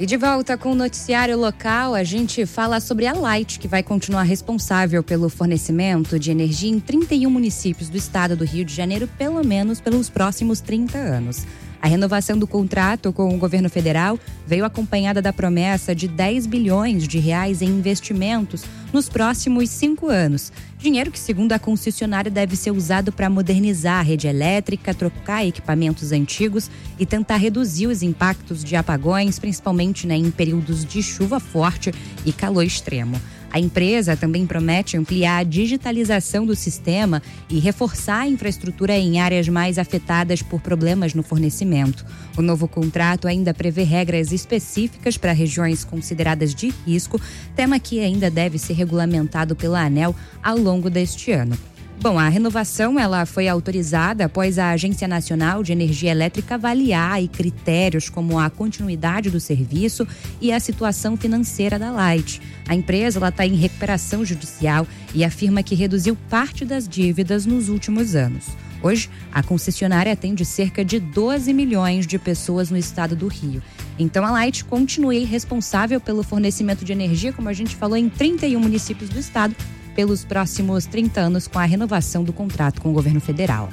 E de volta com o noticiário local, a gente fala sobre a Light, que vai continuar responsável pelo fornecimento de energia em 31 municípios do estado do Rio de Janeiro, pelo menos pelos próximos 30 anos. A renovação do contrato com o governo federal veio acompanhada da promessa de 10 bilhões de reais em investimentos nos próximos 5 anos. Dinheiro que, segundo a concessionária, deve ser usado para modernizar a rede elétrica, trocar equipamentos antigos e tentar reduzir os impactos de apagões, principalmente em períodos de chuva forte e calor extremo. A empresa também promete ampliar a digitalização do sistema e reforçar a infraestrutura em áreas mais afetadas por problemas no fornecimento. O novo contrato ainda prevê regras específicas para regiões consideradas de risco, tema que ainda deve ser regulamentado pela ANEEL ao longo deste ano. Bom, a renovação ela foi autorizada após a Agência Nacional de Energia Elétrica avaliar critérios como a continuidade do serviço e a situação financeira da Light. A empresa está em recuperação judicial e afirma que reduziu parte das dívidas nos últimos anos. Hoje, a concessionária atende cerca de 12 milhões de pessoas no estado do Rio. Então, a Light continua responsável pelo fornecimento de energia, como a gente falou, em 31 municípios do estado, pelos próximos 30 anos, com a renovação do contrato com o governo federal.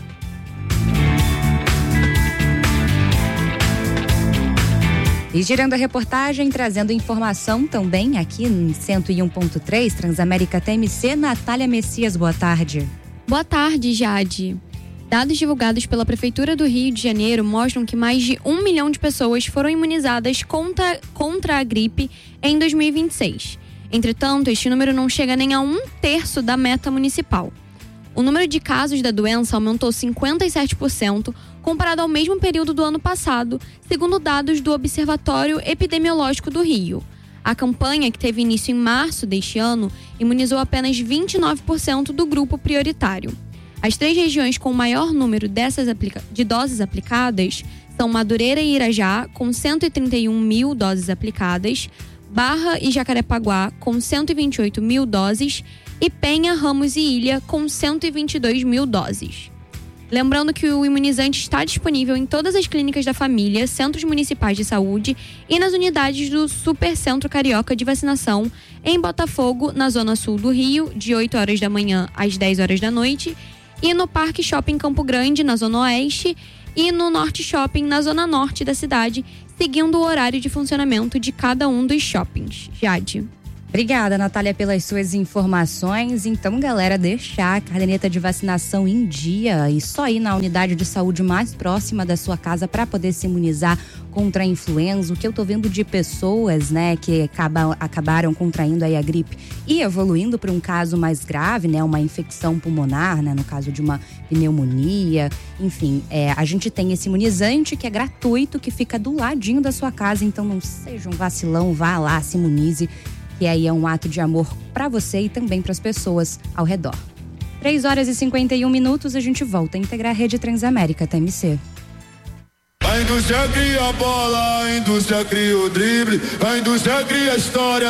E girando a reportagem, trazendo informação também aqui em 101.3, Transamérica TMC, Natália Messias, boa tarde. Boa tarde, Jade. Dados divulgados pela Prefeitura do Rio de Janeiro mostram que mais de 1 milhão de pessoas foram imunizadas contra a gripe em 2026. Entretanto, este número não chega nem a 1/3 da meta municipal. O número de casos da doença aumentou 57% comparado ao mesmo período do ano passado, segundo dados do Observatório Epidemiológico do Rio. A campanha, que teve início em março deste ano, imunizou apenas 29% do grupo prioritário. As 3 regiões com o maior número de doses aplicadas são Madureira e Irajá, com 131 mil doses aplicadas, Barra e Jacarepaguá, com 128 mil doses, e Penha, Ramos e Ilha, com 122 mil doses. Lembrando que o imunizante está disponível em todas as clínicas da família, centros municipais de saúde e nas unidades do Supercentro Carioca de Vacinação, em Botafogo, na zona sul do Rio, de 8 horas da manhã às 10 horas da noite, e no Parque Shopping Campo Grande, na zona oeste, e no Norte Shopping, na zona norte da cidade, seguindo o horário de funcionamento de cada um dos shoppings. Jade. Obrigada, Natália, pelas suas informações. Então, galera, deixar a caderneta de vacinação em dia e só ir na unidade de saúde mais próxima da sua casa para poder se imunizar contra a influenza. O que eu tô vendo de pessoas, que acabaram contraindo aí a gripe e evoluindo para um caso mais grave, uma infecção pulmonar, no caso de uma pneumonia. Enfim, a gente tem esse imunizante que é gratuito, que fica do ladinho da sua casa. Então, não seja um vacilão, vá lá, se imunize. Que aí é um ato de amor para você e também para as pessoas ao redor. 3 horas e 51 minutos, a gente volta a integrar a Rede Transamérica TMC. A indústria cria a bola, a indústria cria o drible, a indústria cria a história.